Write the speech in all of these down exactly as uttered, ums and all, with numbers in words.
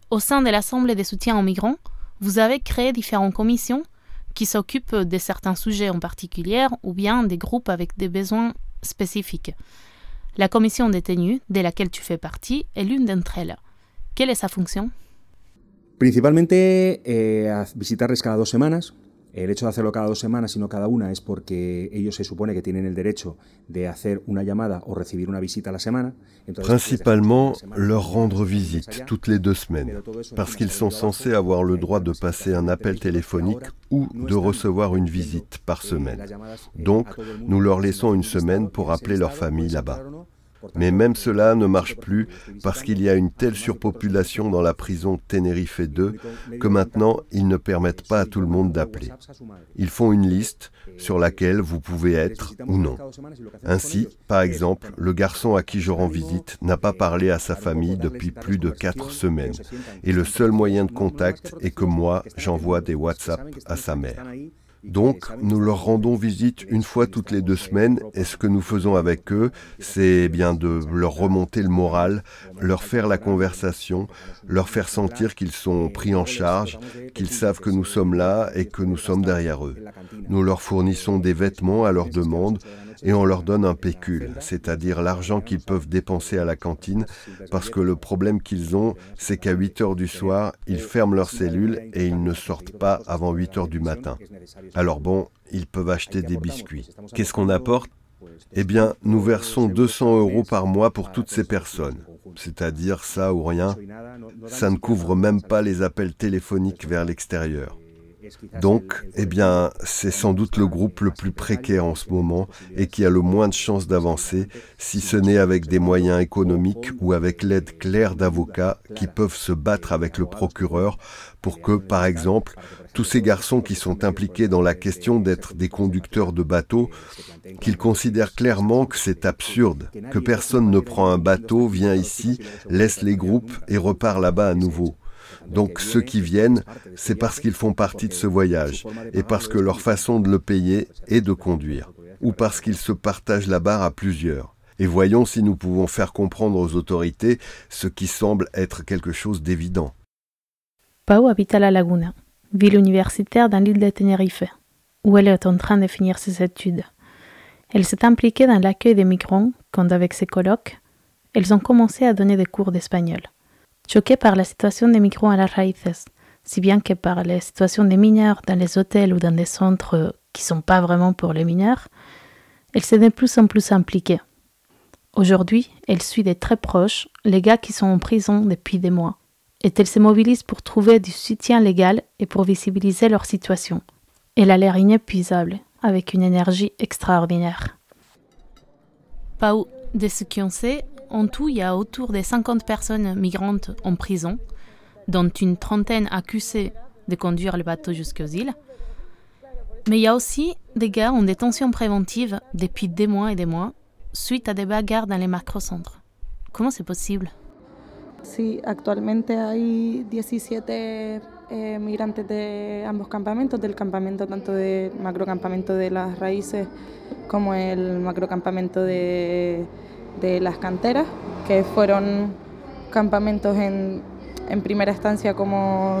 Au sein de l'Assemblée de soutien aux migrants, vous avez créé différentes commissions qui s'occupent de certains sujets en particulier ou bien des groupes avec des besoins spécifiques. La commission détenue, de laquelle tu fais partie, est l'une d'entre elles. Quelle est sa fonction? Principalmente eh, visitarles cada dos semanas. El hecho de hacerlo cada dos semanas y no cada una es porque ellos se supone que tienen el derecho de hacer una llamada o recibir una visita a la semana. Entonces, Principalement, leur rendre visite toutes les deux semaines, parce qu'ils sont censés avoir le droit de passer un appel téléphonique ou de recevoir une visite par semaine. Donc, nous leur laissons une semaine pour appeler leur famille là-bas. Mais même cela ne marche plus parce qu'il y a une telle surpopulation dans la prison Tenerife deux que maintenant, ils ne permettent pas à tout le monde d'appeler. Ils font une liste sur laquelle vous pouvez être ou non. Ainsi, par exemple, le garçon à qui je rends visite n'a pas parlé à sa famille depuis plus de quatre semaines. Et le seul moyen de contact est que moi, j'envoie des WhatsApp à sa mère. Donc, nous leur rendons visite une fois toutes les deux semaines et ce que nous faisons avec eux, c'est bien de leur remonter le moral, leur faire la conversation, leur faire sentir qu'ils sont pris en charge, qu'ils savent que nous sommes là et que nous sommes derrière eux. Nous leur fournissons des vêtements à leur demande et on leur donne un pécule, c'est-à-dire l'argent qu'ils peuvent dépenser à la cantine, parce que le problème qu'ils ont, c'est qu'à huit heures du soir, ils ferment leurs cellules et ils ne sortent pas avant huit heures du matin. Alors bon, ils peuvent acheter des biscuits. Qu'est-ce qu'on apporte ? Eh bien, nous versons deux cents euros par mois pour toutes ces personnes, c'est-à-dire ça ou rien. Ça ne couvre même pas les appels téléphoniques vers l'extérieur. Donc, eh bien, c'est sans doute le groupe le plus précaire en ce moment et qui a le moins de chances d'avancer, si ce n'est avec des moyens économiques ou avec l'aide claire d'avocats qui peuvent se battre avec le procureur pour que, par exemple, tous ces garçons qui sont impliqués dans la question d'être des conducteurs de bateaux, qu'ils considèrent clairement que c'est absurde, que personne ne prend un bateau, vient ici, laisse les groupes et repart là-bas à nouveau. Donc ceux qui viennent, c'est parce qu'ils font partie de ce voyage et parce que leur façon de le payer est de conduire, ou parce qu'ils se partagent la barre à plusieurs. Et voyons si nous pouvons faire comprendre aux autorités ce qui semble être quelque chose d'évident. Pau habite à La Laguna, ville universitaire dans l'île de Tenerife, où elle est en train de finir ses études. Elle s'est impliquée dans l'accueil des migrants quand, avec ses colocs, elles ont commencé à donner des cours d'espagnol. Choquée par la situation des migrants à las raíces, si bien que par la situation des mineurs dans les hôtels ou dans des centres qui ne sont pas vraiment pour les mineurs, elle s'est de plus en plus impliquée. Aujourd'hui, elle suit de très proche les gars qui sont en prison depuis des mois, et elle se mobilise pour trouver du soutien légal et pour visibiliser leur situation. Elle a l'air inépuisable, avec une énergie extraordinaire. Pau, de ce qu'on sait, en tout, il y a autour de cinquante personnes migrantes en prison, dont une trentaine accusées de conduire le bateau jusqu'aux îles. Mais il y a aussi des gars en détention préventive depuis des mois et des mois, suite à des bagarres dans les macrocentres. Comment c'est possible? Sí, actualmente hay diecisiete eh, migrantes de ambos campamentos, del campamento tanto del macrocampamento de las raíces como el macrocampamento de, de las canteras, que fueron campamentos en, en primera instancia como,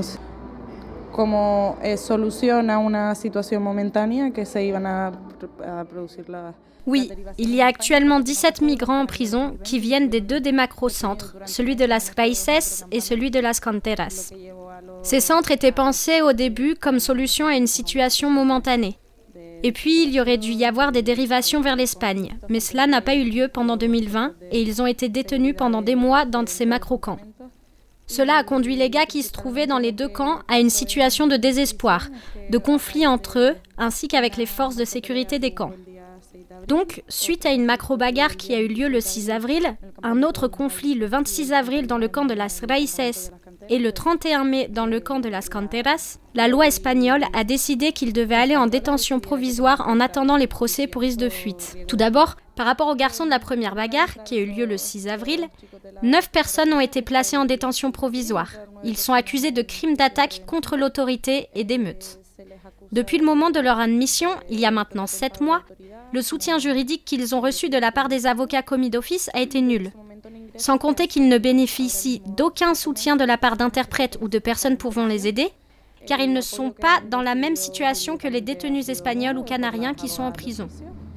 como eh, solución a una situación momentánea que se iban a, a producir las... Oui, il y a actuellement dix-sept migrants en prison qui viennent des deux des macrocentres, celui de Las Raíces et celui de Las Canteras. Ces centres étaient pensés au début comme solution à une situation momentanée. Et puis, il y aurait dû y avoir des dérivations vers l'Espagne, mais cela n'a pas eu lieu pendant deux mille vingt et ils ont été détenus pendant des mois dans ces macro-camps. Cela a conduit les gars qui se trouvaient dans les deux camps à une situation de désespoir, de conflit entre eux, ainsi qu'avec les forces de sécurité des camps. Donc, suite à une macro-bagarre qui a eu lieu le six avril, un autre conflit le vingt-six avril dans le camp de Las Raíces et le trente et un mai dans le camp de Las Canteras, la loi espagnole a décidé qu'ils devaient aller en détention provisoire en attendant les procès pour risque de fuite. Tout d'abord, par rapport aux garçons de la première bagarre, qui a eu lieu le six avril, neuf personnes ont été placées en détention provisoire. Ils sont accusés de crimes d'attaque contre l'autorité et d'émeutes. Depuis le moment de leur admission, il y a maintenant sept mois, le soutien juridique qu'ils ont reçu de la part des avocats commis d'office a été nul. sans compter qu'ils ne bénéficient d'aucun soutien de la part d'interprètes ou de personnes pouvant les aider, car ils ne sont pas dans la même situation que les détenus espagnols ou canariens qui sont en prison.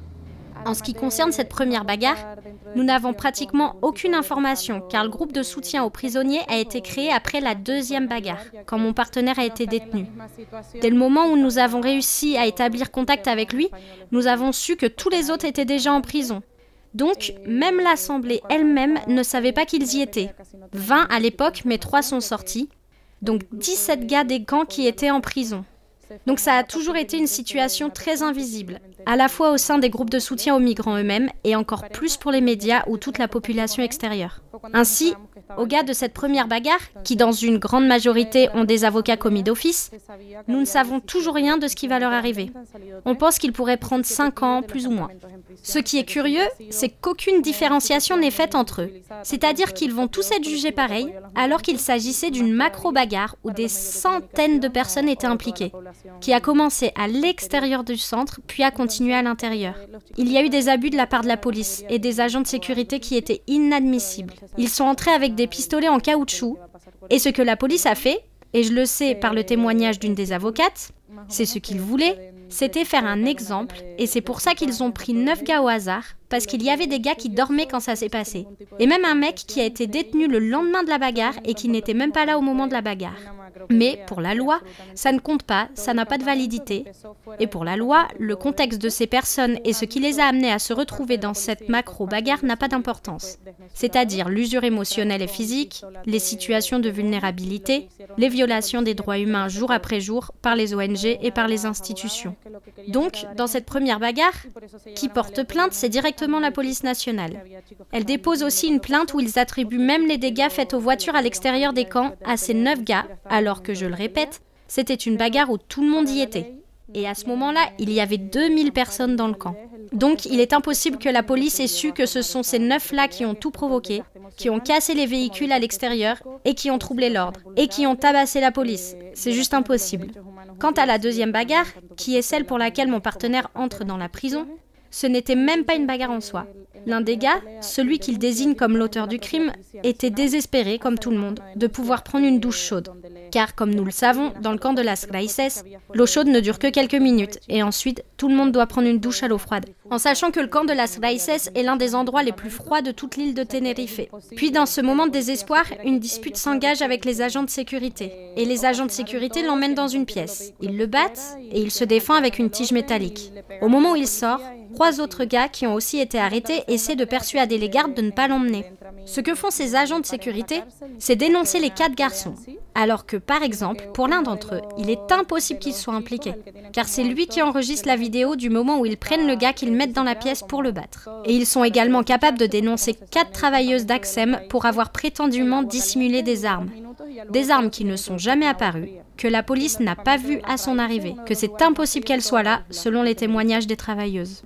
En ce qui concerne cette première bagarre, nous n'avons pratiquement aucune information, car le groupe de soutien aux prisonniers a été créé après la deuxième bagarre, quand mon partenaire a été détenu. Dès le moment où nous avons réussi à établir contact avec lui, nous avons su que tous les autres étaient déjà en prison. Donc, même l'Assemblée elle-même ne savait pas qu'ils y étaient. vingt à l'époque, mais trois sont sortis. Donc dix-sept gars des camps qui étaient en prison. Donc ça a toujours été une situation très invisible, à la fois au sein des groupes de soutien aux migrants eux-mêmes et encore plus pour les médias ou toute la population extérieure. Ainsi, aux gars de cette première bagarre, qui dans une grande majorité ont des avocats commis d'office, nous ne savons toujours rien de ce qui va leur arriver. On pense qu'ils pourraient prendre cinq ans, plus ou moins. Ce qui est curieux, c'est qu'aucune différenciation n'est faite entre eux. C'est-à-dire qu'ils vont tous être jugés pareil, alors qu'il s'agissait d'une macro-bagarre où des centaines de personnes étaient impliquées, qui a commencé à l'extérieur du centre, puis a continué à l'intérieur. Il y a eu des abus de la part de la police et des agents de sécurité qui étaient inadmissibles. Ils sont entrés avec des pistolets en caoutchouc, et ce que la police a fait, et je le sais par le témoignage d'une des avocates, c'est ce qu'ils voulaient, c'était faire un exemple, et c'est pour ça qu'ils ont pris neuf gars au hasard, parce qu'il y avait des gars qui dormaient quand ça s'est passé. Et même un mec qui a été détenu le lendemain de la bagarre et qui n'était même pas là au moment de la bagarre. Mais pour la loi, ça ne compte pas, ça n'a pas de validité. Et pour la loi, le contexte de ces personnes et ce qui les a amenés à se retrouver dans cette macro-bagarre n'a pas d'importance. C'est-à-dire l'usure émotionnelle et physique, les situations de vulnérabilité, les violations des droits humains jour après jour par les O N G et par les institutions. Donc, dans cette première bagarre, qui porte plainte, c'est directement la police nationale. Elle dépose aussi une plainte où ils attribuent même les dégâts faits aux voitures à l'extérieur des camps à ces neuf gars, alors que, je le répète, c'était une bagarre où tout le monde y était. Et à ce moment-là, il y avait deux mille personnes dans le camp. Donc, il est impossible que la police ait su que ce sont ces neuf-là qui ont tout provoqué, qui ont cassé les véhicules à l'extérieur et qui ont troublé l'ordre, et qui ont tabassé la police. C'est juste impossible. Quant à la deuxième bagarre, qui est celle pour laquelle mon partenaire entre dans la prison, ce n'était même pas une bagarre en soi. L'un des gars, celui qu'il désigne comme l'auteur du crime, était désespéré, comme tout le monde, de pouvoir prendre une douche chaude. Car, comme nous le savons, dans le camp de Las Raíces, l'eau chaude ne dure que quelques minutes, et ensuite, tout le monde doit prendre une douche à l'eau froide. En sachant que le camp de Las Raíces est l'un des endroits les plus froids de toute l'île de Tenerife. Puis, dans ce moment de désespoir, une dispute s'engage avec les agents de sécurité. Et les agents de sécurité l'emmènent dans une pièce. Ils le battent, et il se défend avec une tige métallique. Au moment où il sort, trois autres gars qui ont aussi été arrêtés essaient de persuader les gardes de ne pas l'emmener. Ce que font ces agents de sécurité, c'est dénoncer les quatre garçons. Alors que, par exemple, pour l'un d'entre eux, il est impossible qu'il soit impliqué. Car c'est lui qui enregistre la vidéo du moment où ils prennent le gars qu'ils mettent dans la pièce pour le battre. Et ils sont également capables de dénoncer quatre travailleuses d'Axem pour avoir prétendument dissimulé des armes. Des armes qui ne sont jamais apparues, que la police n'a pas vues à son arrivée, que c'est impossible qu'elles soient là, selon les témoignages des travailleuses.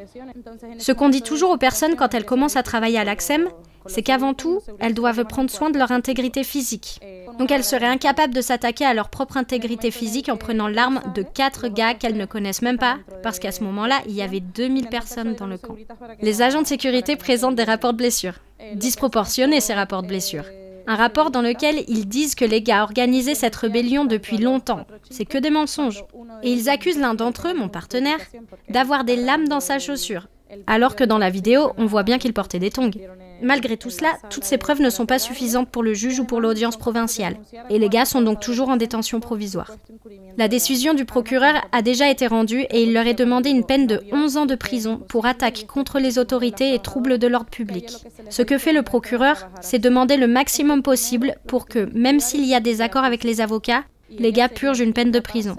Ce qu'on dit toujours aux personnes quand elles commencent à travailler à l'Axem, c'est qu'avant tout, elles doivent prendre soin de leur intégrité physique. Donc elles seraient incapables de s'attaquer à leur propre intégrité physique en prenant l'arme de quatre gars qu'elles ne connaissent même pas, parce qu'à ce moment-là, il y avait deux mille personnes dans le camp. Les agents de sécurité présentent des rapports de blessures. Disproportionnés, ces rapports de blessures. Un rapport dans lequel ils disent que les gars organisaient cette rébellion depuis longtemps. C'est que des mensonges. Et ils accusent l'un d'entre eux, mon partenaire, d'avoir des lames dans sa chaussure. Alors que dans la vidéo, on voit bien qu'il portait des tongs. Malgré tout cela, toutes ces preuves ne sont pas suffisantes pour le juge ou pour l'audience provinciale. Et les gars sont donc toujours en détention provisoire. La décision du procureur a déjà été rendue et il leur est demandé une peine de onze ans de prison pour attaque contre les autorités et trouble de l'ordre public. Ce que fait le procureur, c'est demander le maximum possible pour que, même s'il y a des accords avec les avocats, les gars purgent une peine de prison.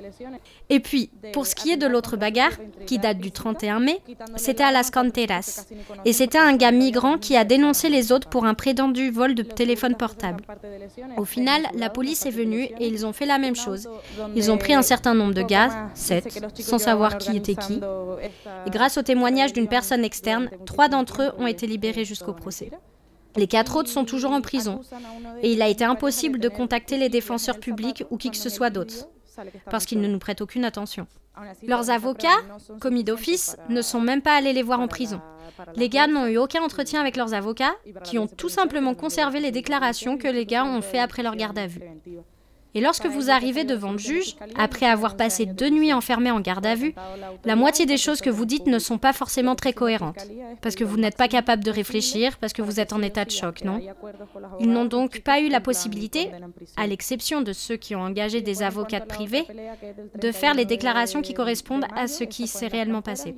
Et puis, pour ce qui est de l'autre bagarre, qui date du trente et un mai, c'était à Las Canteras. Et c'était un gars migrant qui a dénoncé les autres pour un prétendu vol de téléphone portable. Au final, la police est venue et ils ont fait la même chose. Ils ont pris un certain nombre de gars, sept, sans savoir qui était qui. Et grâce au témoignage d'une personne externe, trois d'entre eux ont été libérés jusqu'au procès. Les quatre autres sont toujours en prison, et il a été impossible de contacter les défenseurs publics ou qui que ce soit d'autre. parce qu'ils ne nous prêtent aucune attention. Leurs avocats, commis d'office, ne sont même pas allés les voir en prison. Les gars n'ont eu aucun entretien avec leurs avocats, qui ont tout simplement conservé les déclarations que les gars ont fait après leur garde à vue. Et lorsque vous arrivez devant le juge, après avoir passé deux nuits enfermés en garde à vue, la moitié des choses que vous dites ne sont pas forcément très cohérentes. Parce que vous n'êtes pas capable de réfléchir, parce que vous êtes en état de choc, non ? Ils n'ont donc pas eu la possibilité, à l'exception de ceux qui ont engagé des avocats privés, de faire les déclarations qui correspondent à ce qui s'est réellement passé.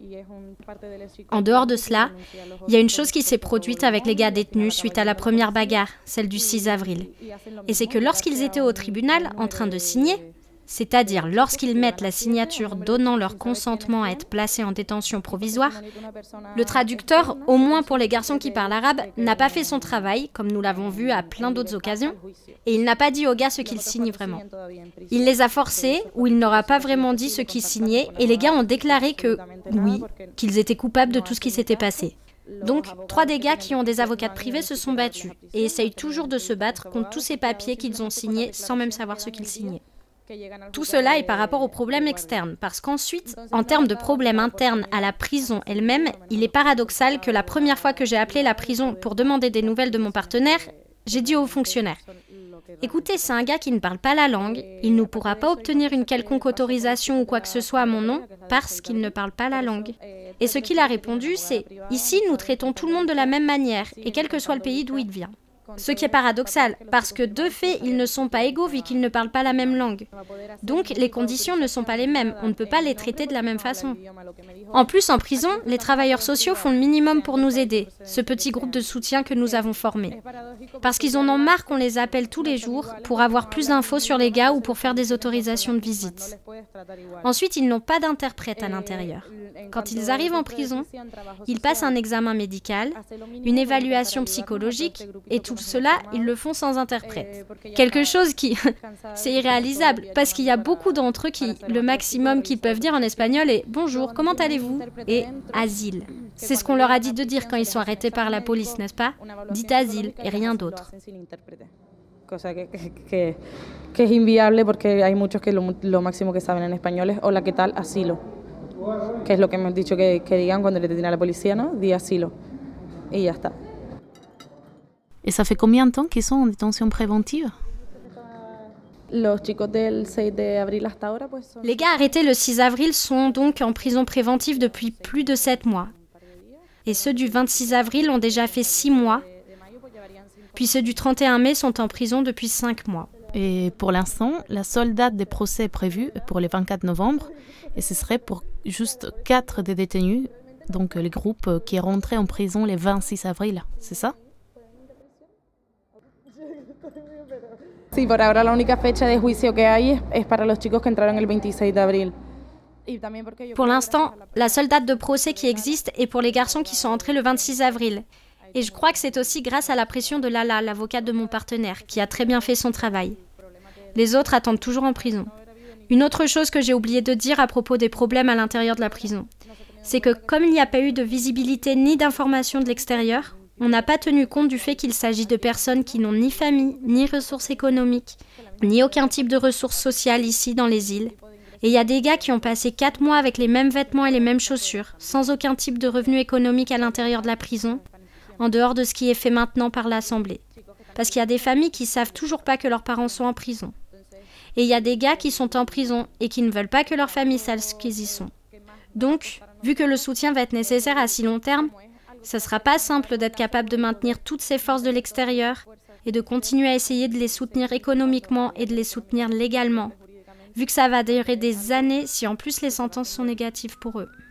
En dehors de cela, il y a une chose qui s'est produite avec les gars détenus suite à la première bagarre, celle du six avril. Et c'est que lorsqu'ils étaient au tribunal, en train de signer, c'est-à-dire lorsqu'ils mettent la signature donnant leur consentement à être placés en détention provisoire, le traducteur, au moins pour les garçons qui parlent arabe, n'a pas fait son travail, comme nous l'avons vu à plein d'autres occasions, et il n'a pas dit aux gars ce qu'ils signent vraiment. Il les a forcés, ou il n'aura pas vraiment dit ce qu'ils signaient, et les gars ont déclaré que, oui, qu'ils étaient coupables de tout ce qui s'était passé. Donc, trois des gars qui ont des avocats privés se sont battus et essayent toujours de se battre contre tous ces papiers qu'ils ont signés sans même savoir ce qu'ils signaient. Tout cela est par rapport aux problèmes externes, parce qu'ensuite, en termes de problèmes internes à la prison elle-même, il est paradoxal que la première fois que j'ai appelé la prison pour demander des nouvelles de mon partenaire, j'ai dit aux fonctionnaires « Écoutez, c'est un gars qui ne parle pas la langue, il ne pourra pas obtenir une quelconque autorisation ou quoi que ce soit à mon nom parce qu'il ne parle pas la langue. » Et ce qu'il a répondu, c'est « Ici, nous traitons tout le monde de la même manière, et quel que soit le pays d'où il vient. » Ce qui est paradoxal, parce que de fait, ils ne sont pas égaux vu qu'ils ne parlent pas la même langue. Donc, les conditions ne sont pas les mêmes, on ne peut pas les traiter de la même façon. En plus, en prison, les travailleurs sociaux font le minimum pour nous aider, ce petit groupe de soutien que nous avons formé. Parce qu'ils en ont marre qu'on les appelle tous les jours pour avoir plus d'infos sur les gars ou pour faire des autorisations de visite. Ensuite, ils n'ont pas d'interprète à l'intérieur. Quand ils arrivent en prison, ils passent un examen médical, une évaluation psychologique, et tout cela, ils le font sans interprète. Quelque chose qui, c'est irréalisable, parce qu'il y a beaucoup d'entre eux qui, le maximum qu'ils peuvent dire en espagnol est « Bonjour, comment allez-vous ?» et « Asile ». C'est ce qu'on leur a dit de dire quand ils sont arrêtés par la police, n'est-ce pas ? Dites asile et rien d'autre. Cosa que, que, que es inviable porque hay muchos que lo, lo máximo que saben en español es hola, ¿qué tal? Asilo. Que es lo que hemos dicho que, que digan cuando le detiene a la policía, ¿no? Di asilo. Y ya está. Et ça fait combien de temps qu'ils sont en détention préventive ? Los chicos del seis de abril hasta ahora, pues son... Les gars arrêtés le six avril sont donc en prison préventive depuis plus de sept mois. Et ceux du vingt-six avril ont déjà fait six mois. Puis ceux du trente et un mai sont en prison depuis cinq mois. Et pour l'instant, la seule date des procès est prévue pour le vingt-quatre novembre, et ce serait pour juste quatre des détenus, donc le groupe qui est rentré en prison le vingt-six avril, c'est ça ? Sí, por ahora la única fecha de juicio que hay es, es para los chicos que entraron el veintiséis de abril. Pour l'instant, la seule date de procès qui existe est pour les garçons qui sont entrés le vingt-six avril. Et je crois que c'est aussi grâce à la pression de Lala, l'avocate de mon partenaire, qui a très bien fait son travail. Les autres attendent toujours en prison. Une autre chose que j'ai oublié de dire à propos des problèmes à l'intérieur de la prison, c'est que comme il n'y a pas eu de visibilité ni d'information de l'extérieur, on n'a pas tenu compte du fait qu'il s'agit de personnes qui n'ont ni famille, ni ressources économiques, ni aucun type de ressources sociales ici dans les îles. Et il y a des gars qui ont passé quatre mois avec les mêmes vêtements et les mêmes chaussures, sans aucun type de revenu économique à l'intérieur de la prison, en dehors de ce qui est fait maintenant par l'Assemblée. Parce qu'il y a des familles qui ne savent toujours pas que leurs parents sont en prison. Et il y a des gars qui sont en prison et qui ne veulent pas que leur famille sache qu'ils y sont. Donc, vu que le soutien va être nécessaire à si long terme, ce ne sera pas simple d'être capable de maintenir toutes ces forces de l'extérieur et de continuer à essayer de les soutenir économiquement et de les soutenir légalement, vu que ça va durer des années si en plus les sentences sont négatives pour eux.